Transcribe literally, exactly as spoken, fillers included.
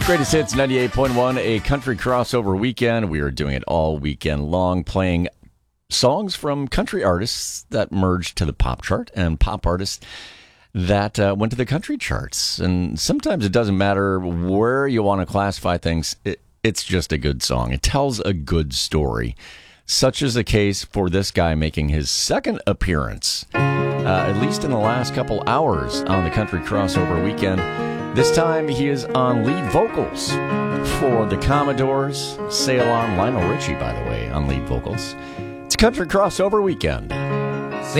Greatest Hits ninety-eight point one, a country crossover weekend. We are doing it all weekend long, playing songs from country artists that merged to the pop chart and pop artists that uh, went to the country charts. And sometimes it doesn't matter where you want to classify things. It, it's just a good song. It tells a good story. Such is the case for this guy making his second appearance, uh, at least in the last couple hours on the country crossover weekend. This time he is on lead vocals for the Commodores. Sail On, Lionel Richie, by the way, on lead vocals. It's Country Crossover Weekend.